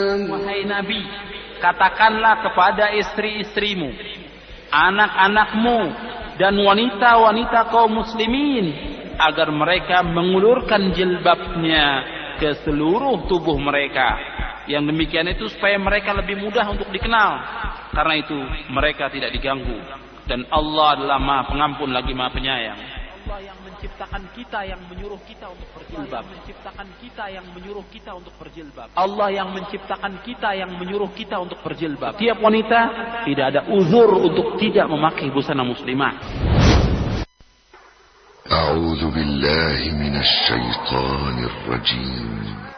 Wahai Nabi, katakanlah kepada istri-istrimu, anak-anakmu, dan wanita-wanita kaum muslimin agar mereka mengulurkan jilbabnya ke seluruh tubuh mereka. Yang demikian itu supaya mereka lebih mudah untuk dikenal. Karena itu mereka tidak diganggu. Dan Allah adalah Maha Pengampun lagi Maha Penyayang. Allah yang menciptakan kita yang menyuruh kita untuk berjilbab. Menciptakan kita yang menyuruh kita untuk berjilbab. Allah yang menciptakan kita yang menyuruh kita untuk berjilbab. Tiap wanita tidak ada uzur untuk tidak memakai busana muslimah. A'udzu billahi minasy syaithanir rajim.